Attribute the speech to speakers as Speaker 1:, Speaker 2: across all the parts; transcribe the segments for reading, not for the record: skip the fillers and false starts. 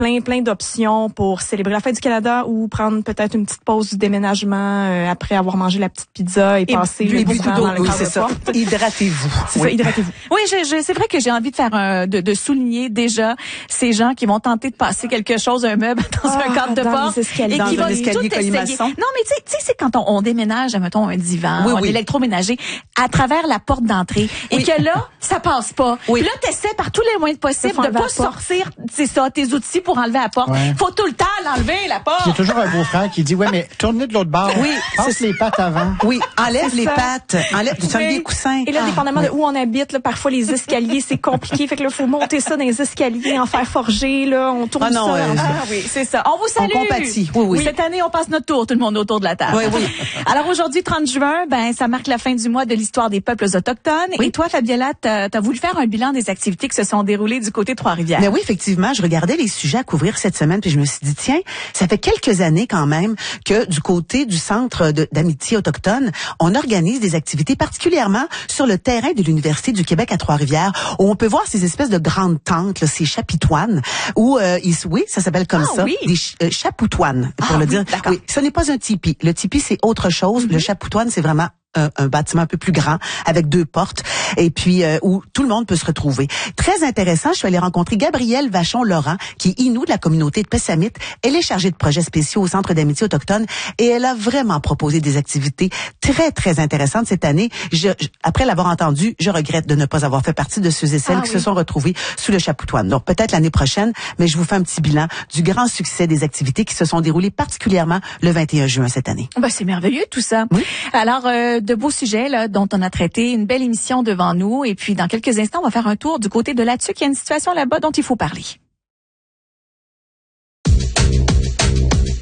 Speaker 1: plein d'options pour célébrer la fête du Canada ou prendre peut-être une petite pause du déménagement après avoir mangé la petite pizza et passer le divan dans le cadre de porte.
Speaker 2: Hydratez-vous.
Speaker 1: C'est ça, hydratez-vous.
Speaker 3: Oui, c'est vrai que j'ai envie de faire de souligner déjà ces gens qui vont tenter de passer quelque chose, un meuble dans un cadre de porte et qui vont tout essayer. Non, mais tu sais, c'est quand on déménage, mettons un divan, un électroménager à travers la porte d'entrée et que là, ça passe pas. Puis là, t'essaies par tous les moyens possibles de pas sortir, c'est ça, tes outils pour enlever la porte. Faut tout le temps l'enlever, la porte.
Speaker 4: J'ai toujours un beau-frère qui dit, mais tournez de l'autre bord.
Speaker 2: Oui.
Speaker 4: Passe les pattes avant.
Speaker 2: Oui. Enlève les pattes. Enlève les coussins.
Speaker 1: Et là, dépendamment de où on habite, là, parfois les escaliers, c'est compliqué. Fait que là, faut monter ça dans les escaliers, en fer forgé, là, on tourne ça.
Speaker 3: Oui, c'est ça. On vous salue.
Speaker 2: On compatit. Oui.
Speaker 3: Cette année, on passe notre tour, tout le monde autour de la table.
Speaker 2: Oui.
Speaker 3: Alors aujourd'hui, 30 juin, ça marque la fin du mois de l'histoire des peuples autochtones. Oui. Et toi, Fabiola, t'as voulu faire un bilan des activités qui se sont déroulées du côté de Trois-Rivières.
Speaker 2: Mais oui, effectivement, je regardais les sujets à couvrir cette semaine, puis je me suis dit, tiens, ça fait quelques années quand même que du côté du Centre d'amitié autochtone, on organise des activités particulièrement sur le terrain de l'Université du Québec à Trois-Rivières, où on peut voir ces espèces de grandes tentes, là, ces chapitoines, où, ça s'appelle comme ça, des chapoutoines, pour le dire.
Speaker 3: D'accord.
Speaker 2: Oui, ce n'est pas un tipi. Le tipi, c'est autre chose. Le chapoutoine, c'est vraiment un bâtiment un peu plus grand avec 2 portes et puis où tout le monde peut se retrouver. Très intéressant, je suis allée rencontrer Gabrielle Vachon-Laurent qui est Innu de la communauté de Pessamit. Elle est chargée de projets spéciaux au Centre d'amitié autochtone et elle a vraiment proposé des activités très très intéressantes cette année. Après l'avoir entendu, je regrette de ne pas avoir fait partie de ceux et celles qui se sont retrouvés sous le chapoutoine. Donc peut-être l'année prochaine, mais je vous fais un petit bilan du grand succès des activités qui se sont déroulées particulièrement le 21 juin cette année.
Speaker 3: C'est merveilleux tout ça.
Speaker 2: Oui.
Speaker 3: Alors de beaux sujets là dont on a traité, une belle émission devant nous et puis dans quelques instants on va faire un tour du côté de là-dessus. Il y a une situation là-bas dont il faut parler.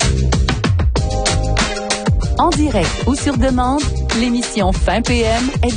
Speaker 5: En direct ou sur demande, l'émission Fin PM est